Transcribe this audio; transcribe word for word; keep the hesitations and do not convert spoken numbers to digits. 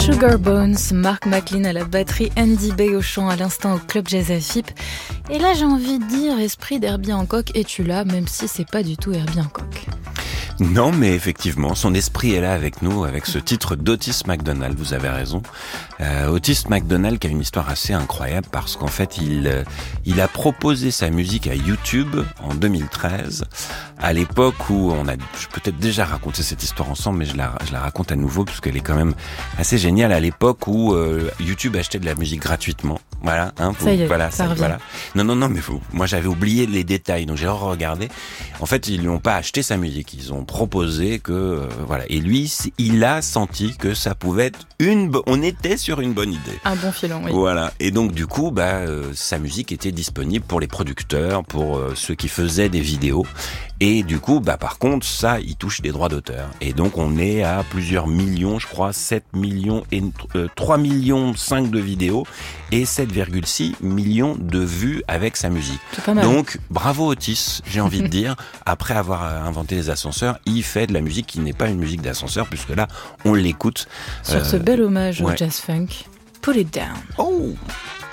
Sugar Bones, Mark McLean à la batterie, Andy Bey au chant à l'instant au Club Jazz à F I P. Et là j'ai envie de dire esprit d'Herbie Hancock, es-tu là, même si c'est pas du tout Herbie Hancock. Non, mais effectivement, son esprit est là avec nous, avec ce titre d'Otis McDonald, vous avez raison. Euh, Otis McDonald qui a une histoire assez incroyable parce qu'en fait, il, euh, il a proposé sa musique à YouTube en deux mille treize, à l'époque où on a, je peux peut-être déjà raconté cette histoire ensemble, mais je la, je la raconte à nouveau parce qu'elle est quand même assez géniale, à l'époque où euh, YouTube achetait de la musique gratuitement. Voilà, hein, vous, ça y est, voilà, ça ça, revient. voilà. Non, non, non, mais vous, moi j'avais oublié les détails, donc j'ai regardé. En fait, ils n'ont pas acheté sa musique, ils ont proposé que, euh, voilà. Et lui, il a senti que ça pouvait être une, bo- on était sur une bonne idée. Un bon filon, oui. Voilà. Et donc du coup, bah, euh, sa musique était disponible pour les producteurs, pour euh, ceux qui faisaient des vidéos. Et du coup, bah, par contre, ça, il touche des droits d'auteur. Et donc, on est à plusieurs millions, je crois, sept millions et euh, trois millions cinq de vidéos et sept virgule six millions de vues avec sa musique. C'est pas mal. Donc, bravo Otis, j'ai envie de dire. Après avoir inventé les ascenseurs, il fait de la musique qui n'est pas une musique d'ascenseur, puisque là, on l'écoute. Sur euh, ce bel hommage ouais. au jazz funk, Put It Down. Oh!